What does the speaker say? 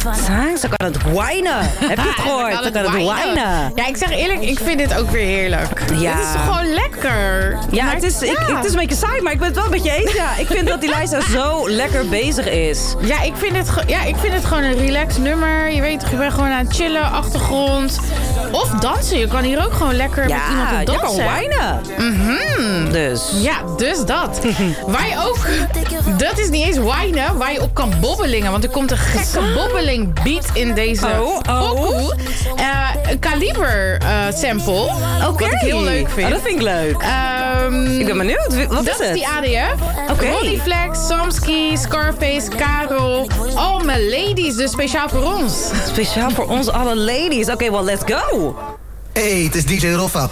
Ze kan het whinen. Heb je het gehoord? Ze kan het whinen. Ja, ik zeg eerlijk, ik vind dit ook weer heerlijk. Ja. Dit is toch gewoon lekker? Ja, Maar het is een beetje saai, maar ik ben het wel met je eens. Ja, ik vind dat die Liza zo lekker bezig is. Ja, ik vind het gewoon een relaxed nummer. Je weet toch, je bent gewoon aan het chillen, achtergrond. Of dansen. Je kan hier ook gewoon lekker met iemand op dansen. Ja, je kan whinen. Dus. Ja, dus dat. Waar je ook... Dat is niet eens whinen, waar je op kan bobbelingen. Want er komt een gekke bobbeling beat in deze pokoe. Een Kaliber sample. Wat ik heel leuk vind. Dat vind ik leuk. Ik ben benieuwd. Wat is het? Dat is die ADF. Ronnie Flex, Samsky, Scarface, Karel. All my ladies, dus speciaal voor ons. Speciaal voor ons alle ladies. Oké, well, let's go. Hey, het is DJ Roffa.